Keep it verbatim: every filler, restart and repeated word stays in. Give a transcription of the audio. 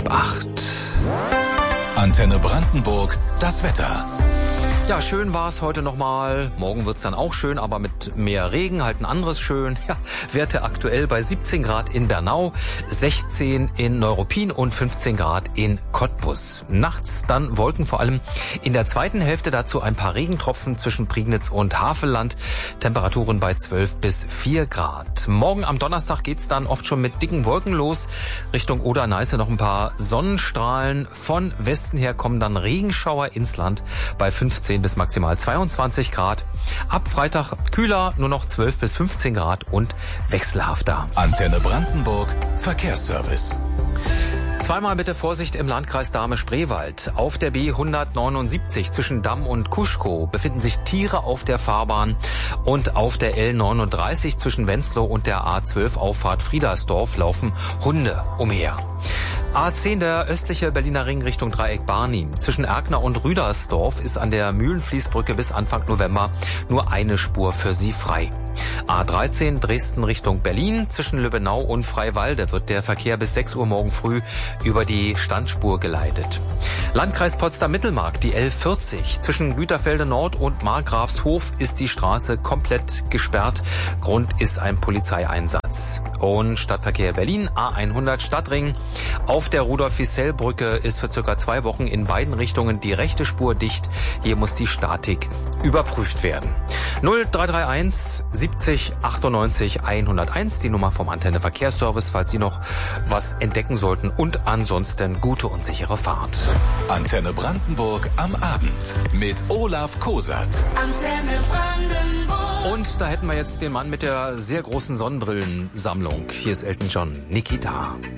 halb acht. Antenne Brandenburg, das Wetter. Ja, schön war es heute nochmal. Morgen wird's dann auch schön, aber mit mehr Regen, halt ein anderes schön. Ja, Werte aktuell bei siebzehn Grad in Bernau, sechzehn in Neuruppin und fünfzehn Grad in Cottbus. Nachts dann Wolken, vor allem in der zweiten Hälfte, dazu ein paar Regentropfen zwischen Prignitz und Havelland. Temperaturen bei zwölf bis vier Grad. Morgen am Donnerstag geht's dann oft schon mit dicken Wolken los. Richtung Oder-Neiße noch ein paar Sonnenstrahlen. Von Westen her kommen dann Regenschauer ins Land bei fünfzehn bis maximal zweiundzwanzig Grad. Ab Freitag kühler, nur noch zwölf bis fünfzehn Grad und wechselhafter. Antenne Brandenburg, Verkehrsservice. Zweimal bitte Vorsicht im Landkreis Dahme-Spreewald. Auf der B hundertneunundsiebzig zwischen Damm und Kuschkow befinden sich Tiere auf der Fahrbahn und auf der L neununddreißig zwischen Wenzlow und der A zwölf Auffahrt Friedersdorf laufen Hunde umher. A zehn, der östliche Berliner Ring Richtung Dreieck Barnim. Zwischen Erkner und Rüdersdorf ist an der Mühlenfließbrücke bis Anfang November nur eine Spur für Sie frei. A dreizehn Dresden Richtung Berlin. Zwischen Lübbenau und Freiwalde wird der Verkehr bis sechs Uhr morgen früh über die Standspur geleitet. Landkreis Potsdam-Mittelmark, die L vierzig. Zwischen Güterfelde Nord und Markgrafshof ist die Straße komplett gesperrt. Grund ist ein Polizeieinsatz. Und Stadtverkehr Berlin, A hundert Stadtring. Auf der Rudolf-Wiesel-Brücke ist für circa zwei Wochen in beiden Richtungen die rechte Spur dicht. Hier muss die Statik überprüft werden. null drei drei eins siebzig achtundneunzig hunderteins, die Nummer vom Antenne Verkehrsservice, falls Sie noch was entdecken sollten. Und ansonsten gute und sichere Fahrt. Antenne Brandenburg am Abend mit Olaf Kosert. Antenne Brandenburg. Und da hätten wir jetzt den Mann mit der sehr großen Sonnenbrillensammlung. Hier ist Elton John, Nikita.